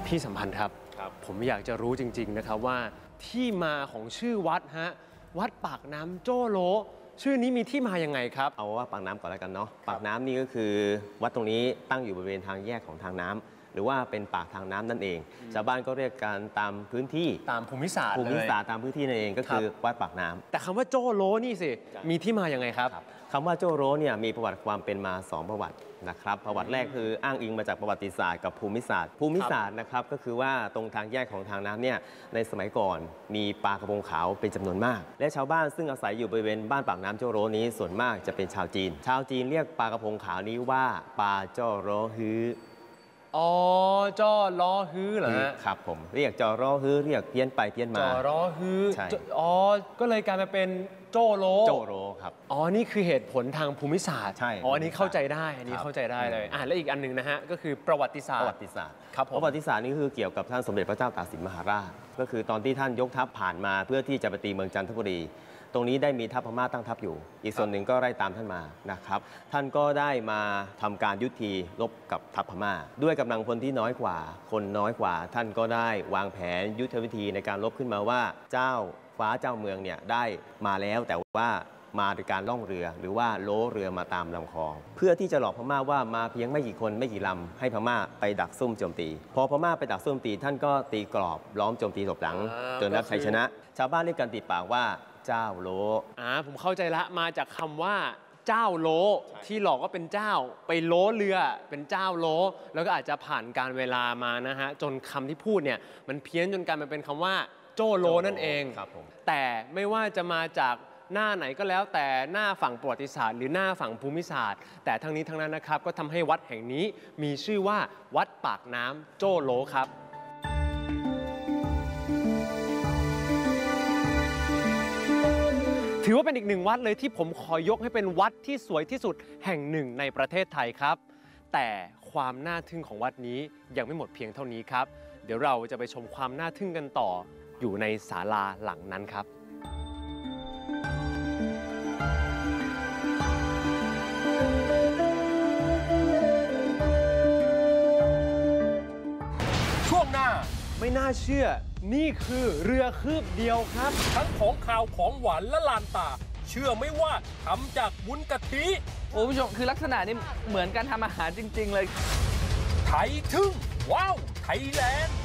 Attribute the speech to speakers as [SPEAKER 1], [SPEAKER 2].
[SPEAKER 1] พี่สัมพันธ์ครับผมอยากจะรู้จริงๆนะครับว่าที่มาของชื่อวัดฮะวัดปากน้ำโจ้โลชื่อนี้มีที่มายังไงครับ
[SPEAKER 2] เอาว่าปากน้ำก่อนแล้วกันเนาะปากน้ำนี่ก็คือวัดตรงนี้ตั้งอยู่บริเวณทางแยกของทางน้ำหรือว่าเป็นปากทางน้ำนั่นเองชาวบ้านก็เรียกกันตามพื้นที่
[SPEAKER 1] ตามภูมิศาสตร์
[SPEAKER 2] ตามพื้นที่นั่นเองก็คือวัดปากน้ำ
[SPEAKER 1] แต่คำว่าโจ้โลนี่สิมีที่มายังไงครับ
[SPEAKER 2] คำว่าโจ้โลเนี่ยมีประวัติความเป็นมา2ประวัตินะครับประวัติแรกคืออ้างอิงมาจากประวัติศาสตร์กับภูมิศาสตร์นะครับก็คือว่าตรงทางแยกของทางน้ำเนี่ยในสมัยก่อนมีปลากระพงขาวเป็นจำนวนมากและชาวบ้านซึ่งอาศัยอยู่บริเวณบ้านปากน้ำโจ้โลนี้ส่วนมากจะเป็นชาวจีนเรียกปลากระพงขาวนี้ว่าปลาโจ้โลฮื้อ
[SPEAKER 1] อ๋อจ้อล้อฮื้อเหรอฮะ
[SPEAKER 2] ครับผมเรียกจอล้อฮื้อเรียกเพี้ยนไปเพี้ยนมา
[SPEAKER 1] จอล้อฮื้ออ๋อก็เลยกลายมาเป็นโจ้โล
[SPEAKER 2] ครับ
[SPEAKER 1] อ๋อนี่คือเหตุผลทางภูมิศาสตร์
[SPEAKER 2] ใช่
[SPEAKER 1] อ๋ออันนี้เข้าใจได้อันนี้เข้าใจได้เลยและอีกอันหนึ่งนะฮะก็คือประวัติศาสตร์
[SPEAKER 2] ครับประวัติศาสตร์นี่คือเกี่ยวกับท่านสมเด็จพระเจ้าตากสินมหาราชก็คือตอนที่ท่านยกทัพผ่านมาเพื่อที่จะไปตีเมืองจันทบุรีตรงนี้ได้มีทัพพม่าตั้งทัพอยู่อีกส่วนหนึ่งก็ไล่ตามท่านมานะครับท่านก็ได้มาทำการยุติรบกับทัพพม่าด้วยกำลังพลที่น้อยกว่าคนน้อยกว่าท่านก็ได้วางแผนยุทธวิธีในการรบขึ้นมาว่าเจ้าฟ้าเจ้าเมืองเนี่ยได้มาแล้วแต่ว่ามาโดยการล่องเรือหรือว่าโล้เรือมาตามลำคลองเพื่อที่จะหลอกพม่าว่ามาเพียงไม่กี่คนไม่กี่ลำให้พม่าไปดักซุ่มโจมตีพอพม่าไปดักซุ่มตีท่านก็ตีกรอบล้อมโจมตีหลบหลังจนได้ชัยชนะชาวบ้านเรียกกันติดปากว่าเจ้าโล
[SPEAKER 1] ผมเข้าใจละมาจากคำว่าเจ้าโลที่หลอกว่าเป็นเจ้าไปโลเรือเป็นเจ้าโลแล้วก็อาจจะผ่านการเวลามานะฮะจนคำที่พูดเนี่ยมันเพี้ยนจนกลายมาเป็นคำว่าโจ้โลนั่นเองแต่ไม่ว่าจะมาจากหน้าไหนก็แล้วแต่หน้าฝั่งประวัติศาสตร์หรือหน้าฝั่งภูมิศาสตร์แต่ทั้งนี้ทั้งนั้นนะครับก็ทำให้วัดแห่งนี้มีชื่อว่าวัดปากน้ำโจ้โลครับถือว่าเป็นอีกหนึ่งวัดเลยที่ผมขอยกให้เป็นวัดที่สวยที่สุดแห่งหนึ่งในประเทศไทยครับแต่ความน่าทึ่งของวัดนี้ยังไม่หมดเพียงเท่านี้ครับเดี๋ยวเราจะไปชมความน่าทึ่งกันต่ออยู่ในศาลาหลังนั้นครับ
[SPEAKER 3] ช่วงหน้า
[SPEAKER 1] ไม่น่าเชื่อนี่คือเรือคืบเดียวครับ
[SPEAKER 3] ทั้งของข่าวของหวานและลานตาเชื่อไม่ว่าทำจากวุ้นกะทิ
[SPEAKER 4] โอ้ผู้ชมคือลักษณะนี้เหมือนการทำอาหารจริงๆเลย
[SPEAKER 3] ไทยทึ่งว้าวไทยแลนด์